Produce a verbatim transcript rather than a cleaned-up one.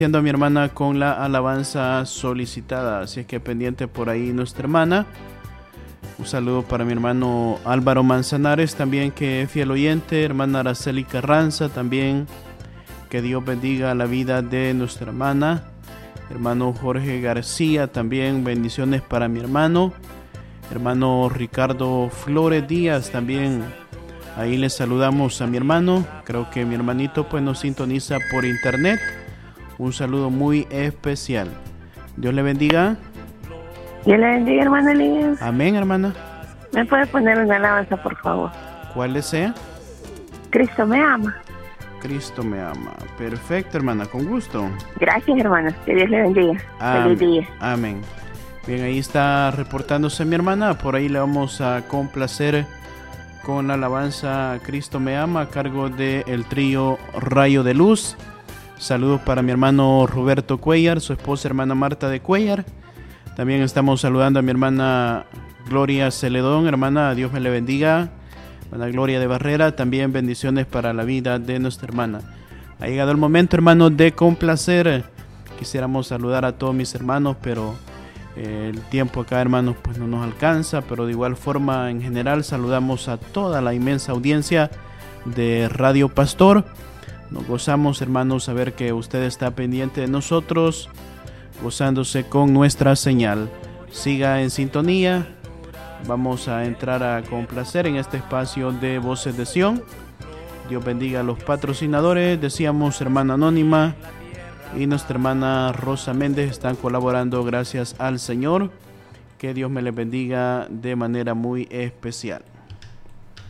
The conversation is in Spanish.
Siendo a mi hermana con la alabanza solicitada, así es que pendiente por ahí nuestra hermana. Un saludo para mi hermano Álvaro Manzanares, también que es fiel oyente, hermana Araceli Carranza, también que Dios bendiga la vida de nuestra hermana, hermano Jorge García, también bendiciones para mi hermano, hermano Ricardo Flores Díaz, también ahí le saludamos a mi hermano, creo que mi hermanito pues nos sintoniza por internet. Un saludo muy especial. Dios le bendiga. Dios le bendiga, hermana Elías. Amén, hermana. ¿Me puede poner una alabanza, por favor? ¿Cuál desea? Cristo me ama. Cristo me ama. Perfecto, hermana, con gusto. Gracias, hermana. Que Dios le bendiga. Amén. Feliz día. Amén. Bien, ahí está reportándose mi hermana. Por ahí le vamos a complacer con la alabanza Cristo me ama a cargo del trío Rayo de Luz. Saludos para mi hermano Roberto Cuellar, su esposa hermana Marta de Cuellar. También estamos saludando a mi hermana Gloria Celedón, hermana, Dios me le bendiga. Hermana Gloria de Barrera, también bendiciones para la vida de nuestra hermana. Ha llegado el momento, hermanos, de complacer. Quisiéramos saludar a todos mis hermanos, pero eh, el tiempo acá, hermanos, pues no nos alcanza. Pero de igual forma, en general, saludamos a toda la inmensa audiencia de Radio Pastor. Nos gozamos, hermanos, saber que usted está pendiente de nosotros, gozándose con nuestra señal. Siga en sintonía. Vamos a entrar a complacer en este espacio de Voces de Sion. Dios bendiga a los patrocinadores. Decíamos, hermana Anónima y nuestra hermana Rosa Méndez están colaborando, gracias al Señor. Que Dios me les bendiga de manera muy especial.